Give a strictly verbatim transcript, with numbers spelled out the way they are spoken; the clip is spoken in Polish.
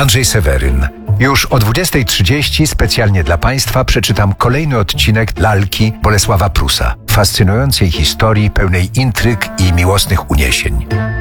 Andrzej Seweryn. Już o dwudziestej trzydzieści specjalnie dla Państwa przeczytam kolejny odcinek Lalki Bolesława Prusa, fascynującej historii pełnej intryg i miłosnych uniesień.